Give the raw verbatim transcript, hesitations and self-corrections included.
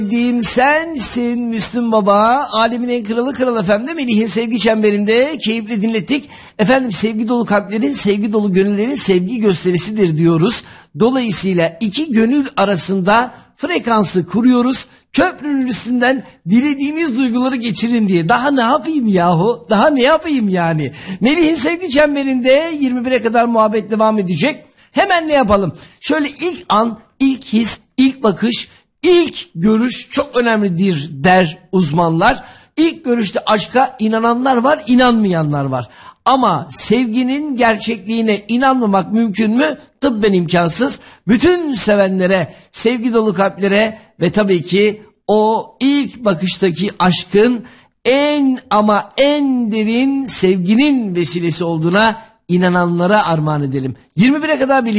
Sevdiğim sensin Müslüm Baba. Alemin en kralı Kral Efendi Melih'in sevgi çemberinde keyifle dinlettik. Efendim sevgi dolu kalplerin, sevgi dolu gönüllerin sevgi gösterisidir diyoruz. Dolayısıyla iki gönül arasında frekansı kuruyoruz. Köprünün üstünden dilediğiniz duyguları geçirin diye. Daha ne yapayım yahu? Daha ne yapayım yani? Melih'in sevgi çemberinde yirmi bire kadar muhabbet devam edecek. Hemen ne yapalım? Şöyle ilk an, ilk his, ilk bakış, ilk görüş çok önemlidir der uzmanlar. İlk görüşte aşka inananlar var, inanmayanlar var. Ama sevginin gerçekliğine inanmamak mümkün mü? Tıbben imkansız. Bütün sevenlere, sevgi dolu kalplere ve tabii ki o ilk bakıştaki aşkın en ama en derin sevginin vesilesi olduğuna inananlara armağan edelim. yirmi bire kadar birlikte.